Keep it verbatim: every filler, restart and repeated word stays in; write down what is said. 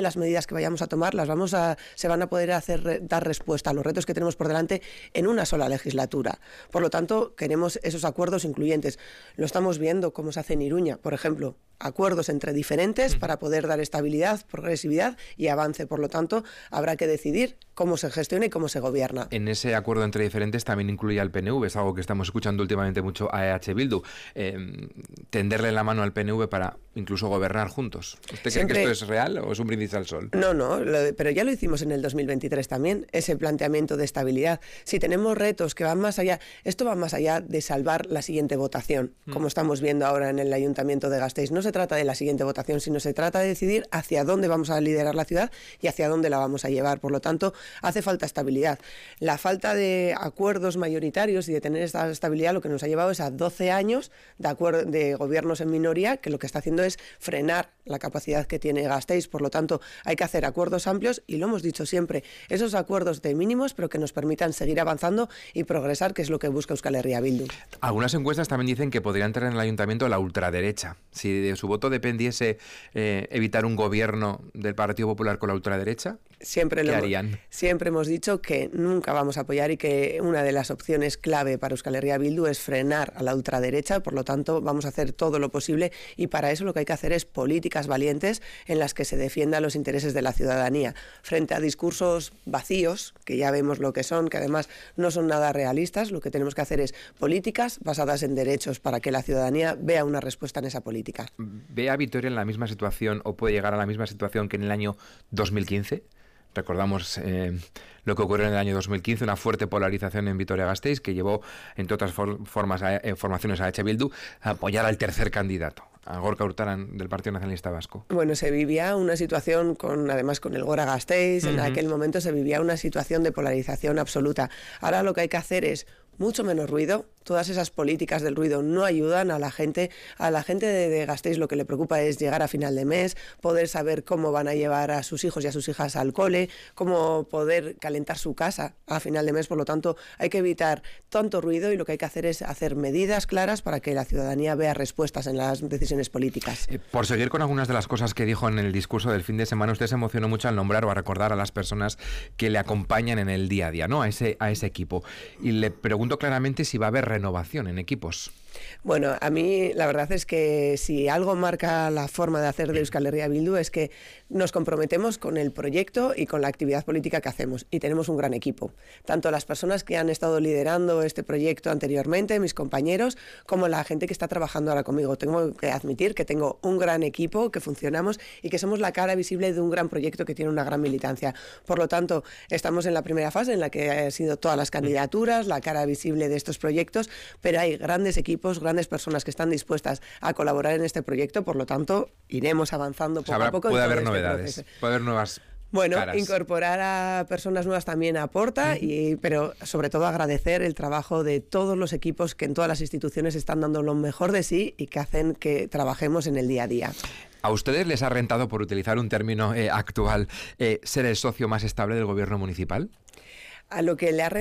de las medidas que vayamos a tomar las vamos a, se van a poder hacer dar respuesta a los retos que tenemos por delante en una sola legislatura. Por lo tanto, queremos esos acuerdos incluyentes. Lo estamos viendo cómo se hace en Iruña, por ejemplo, acuerdos entre diferentes para poder dar estabilidad, progresividad y avance. Por lo tanto, habrá que decidir cómo se gestiona y cómo se gobierna. En ese acuerdo entre diferentes también incluye al P N V, es algo que estamos escuchando últimamente mucho a E H Bildu, eh, tenderle la mano al P N V para incluso gobernar juntos. ¿Usted Siempre... cree que esto es real o es un brindis al sol? No, no, lo, pero ya lo hicimos en el dos mil veintitrés también, ese planteamiento de estabilidad. Si tenemos retos que van más allá, esto va más allá de salvar la siguiente votación, mm. como estamos viendo ahora en el Ayuntamiento de Gasteiz. No se trata de la siguiente votación, sino se trata de decidir hacia dónde vamos a liderar la ciudad y hacia dónde la vamos a llevar. Por lo tanto, hace falta estabilidad. La falta de acuerdos mayoritarios y de tener esta estabilidad lo que nos ha llevado es a doce años de, acuerdo, de gobiernos en minoría, que lo que está haciendo es frenar la capacidad que tiene Gasteiz. Por lo tanto, hay que hacer acuerdos amplios y lo hemos dicho siempre, esos acuerdos de mínimos, pero que nos permitan seguir avanzando y progresar, que es lo que busca Euskal Herria Bildu. Algunas encuestas también dicen que podría entrar en el ayuntamiento la ultraderecha. Si de su voto dependiese eh, evitar un gobierno del Partido Popular con la ultraderecha, siempre ¿qué lo harían? Hemos, siempre hemos dicho que nunca vamos a apoyar y que una de las opciones clave para Euskal Herria Bildu es frenar a la ultraderecha. Por lo tanto, vamos a hacer todo lo posible y para eso lo que hay que hacer es políticas valientes en las que se defiendan los intereses de la ciudadanía frente a discursos vacíos, que ya vemos lo que son, que además no son nada realistas. Lo que tenemos que hacer es políticas basadas en derechos para que la ciudadanía vea una respuesta en esa política. ¿Ve a Vitoria en la misma situación o puede llegar a la misma situación que en el año dos mil quince? Recordamos eh, lo que ocurrió en el año dos mil quince, una fuerte polarización en Vitoria-Gasteiz que llevó, entre otras for formas, a, eh, formaciones a E H Bildu a apoyar al tercer candidato, a Gorka Urtaran del Partido Nacionalista Vasco. Bueno, se vivía una situación, con además con el Gora Gasteiz, uh-huh. en aquel momento se vivía una situación de polarización absoluta. Ahora lo que hay que hacer es mucho menos ruido. Todas esas políticas del ruido no ayudan a la gente. A la gente de, de Gasteiz lo que le preocupa es llegar a final de mes, poder saber cómo van a llevar a sus hijos y a sus hijas al cole, cómo poder calentar su casa a final de mes. Por lo tanto, hay que evitar tanto ruido y lo que hay que hacer es hacer medidas claras para que la ciudadanía vea respuestas en las decisiones políticas. Eh, por seguir con algunas de las cosas que dijo en el discurso del fin de semana, usted se emocionó mucho al nombrar o a recordar a las personas que le acompañan en el día a día, ¿no? A ese, a ese equipo. Y le pregunto claramente si va a haber renovación en equipos. Bueno, a mí la verdad es que si algo marca la forma de hacer de Euskal Herria Bildu es que nos comprometemos con el proyecto y con la actividad política que hacemos y tenemos un gran equipo. Tanto las personas que han estado liderando este proyecto anteriormente, mis compañeros, como la gente que está trabajando ahora conmigo. Tengo que admitir que tengo un gran equipo, que funcionamos y que somos la cara visible de un gran proyecto que tiene una gran militancia. Por lo tanto, estamos en la primera fase en la que han sido todas las candidaturas, la cara visible de estos proyectos, pero hay grandes equipos, grandes personas que están dispuestas a colaborar en este proyecto, por lo tanto, iremos avanzando poco o sea, a poco. Puede haber este novedades, proceso. puede haber nuevas Bueno, caras. Incorporar a personas nuevas también aporta, uh-huh. y, pero sobre todo agradecer el trabajo de todos los equipos que en todas las instituciones están dando lo mejor de sí y que hacen que trabajemos en el día a día. ¿A ustedes les ha rentado, por utilizar un término eh, actual, eh, ser el socio más estable del gobierno municipal? A lo que le ha